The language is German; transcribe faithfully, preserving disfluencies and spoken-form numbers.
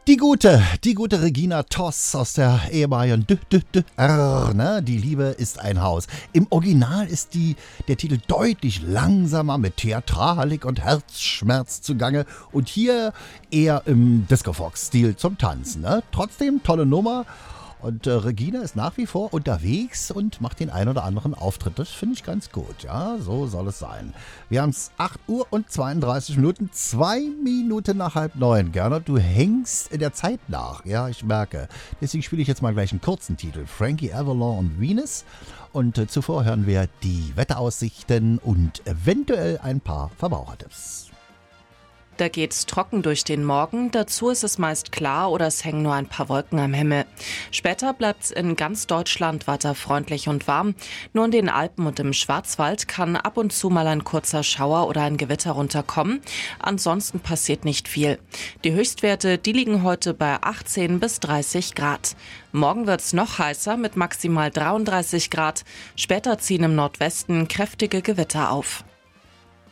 Die gute, die gute Regina Toss aus der ehemaligen D D D R, ne? Die Liebe ist ein Haus. Im Original ist die, der Titel deutlich langsamer mit Theatralik und Herzschmerz zugange und hier eher im Disco-Fox-Stil zum Tanzen, ne? Trotzdem tolle Nummer. Und äh, Regina ist nach wie vor unterwegs und macht den ein oder anderen Auftritt. Das finde ich ganz gut. Ja, so soll es sein. Wir haben es acht Uhr und zweiunddreißig Minuten, zwei Minuten nach halb neun. Gernot, du hängst in der Zeit nach. Ja, ich merke. Deswegen spiele ich jetzt mal gleich einen kurzen Titel. Frankie Avalon und Venus. Und äh, zuvor hören wir die Wetteraussichten und eventuell ein paar Verbrauchertipps. Da geht's trocken durch den Morgen, dazu ist es meist klar oder es hängen nur ein paar Wolken am Himmel. Später bleibt's in ganz Deutschland weiter freundlich und warm. Nur in den Alpen und im Schwarzwald kann ab und zu mal ein kurzer Schauer oder ein Gewitter runterkommen. Ansonsten passiert nicht viel. Die Höchstwerte, die liegen heute bei achtzehn bis dreißig Grad. Morgen wird's noch heißer mit maximal dreiunddreißig Grad. Später ziehen im Nordwesten kräftige Gewitter auf.